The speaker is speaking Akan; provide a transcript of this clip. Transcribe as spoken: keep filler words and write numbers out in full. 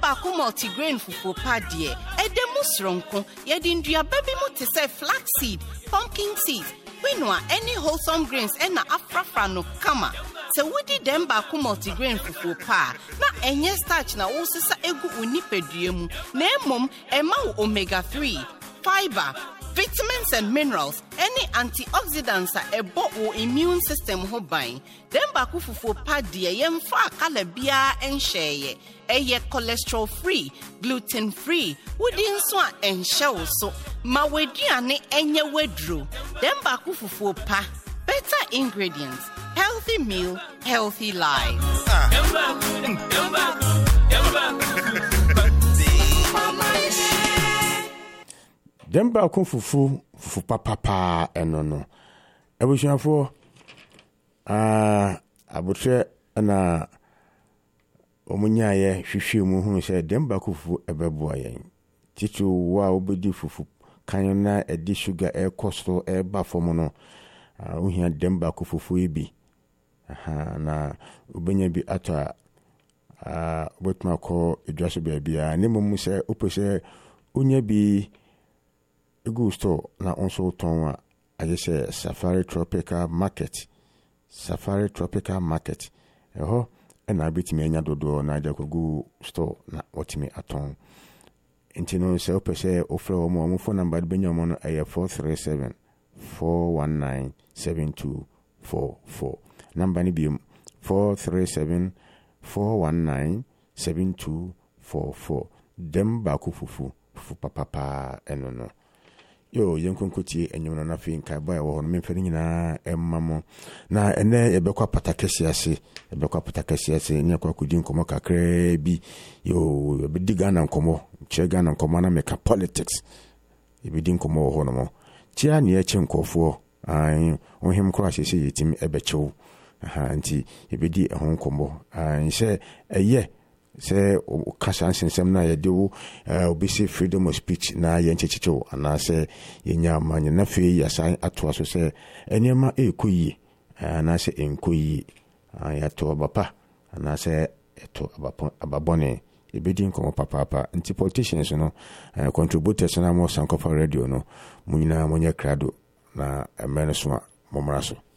Demba ku multigrain fufu pa de edemu sronko ye di ndua baby mo te say flaxseed, pumpkin seed, quinoa, any wholesome grains and na afrafra no kama. Se wudi Demba ku multigrain fufu pa na enye starch na wo sesa egu unipedue mu na emom ema omega three, fiber, vitamins and minerals, any antioxidants are a bo immune system ho ban. Demba ku fufu pa de yemfa kala bia enhye eye cholesterol free, gluten free, wudi nso a enhye so ma weduane enye wedro. Demba ku fufu pa, better ingredients, healthy meal, healthy life. Demba ku fufu fufu papa pa eno no. Ebusuafo ah abutre na omunyaye hwehwe mu hu se Demba ku fufu ebeboa yen. Titu wa obedi fufu kan na edi sugar e kosto e ba fomo no. Ah uhia Demba ku fufu ibi. Aha na ubenya bi ata ah botma ko edwaso bia bia ne mum se opese unya bi Gusto na onso tonwa ajese Safari Tropical Market. Safari Tropical Market. Eho ena bitimi enya dodo na aja kogu store na otimi aton. Intino se opese ofre omo omo phone number benya omo no aye four three seven, four one nine, seven two four four. Number ni bi four three seven, four one nine, seven two four four. Demba ku fufu fufu papa pa eno no. Yo yenkonkotie enyuno na fi nkai boy wo no memfani nyina emmamo na ene ebekwa patakesi ase ebekwa patakesi ase ne kwa kudi nkomo kakra bi yo ebedi Ghana nkomo che Ghana nkomo na meka politics ebedi nkomo ho no mo tia ne eche nkofo an ohim kro asese yetimi ebechew aha nti ebedi ehon nkomo an se eye se kasa nsensem na yede wo obisi freedom of speech na ye nchechicho ana se yenya manye na fe yasa ato aso se enema ekoyi ana se enkoyi ya to abapa ana se eto abapo ababone ebedi nkomo papa papa nti politicians no contributors na mo Sankofa radio no munyina monye krado na emeneso momraso